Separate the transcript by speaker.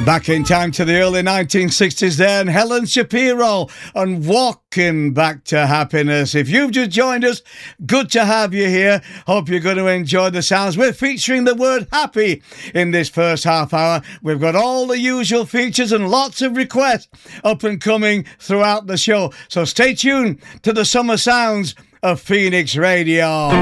Speaker 1: Back in time to the early 1960s then, Helen Shapiro and Walking Back to Happiness. If you've just joined us, good to have you here. Hope you're going to enjoy the sounds. We're featuring the word happy in this first half hour. We've got all the usual features and lots of requests up and coming throughout the show. So stay tuned to the summer sounds of Phoenix Radio.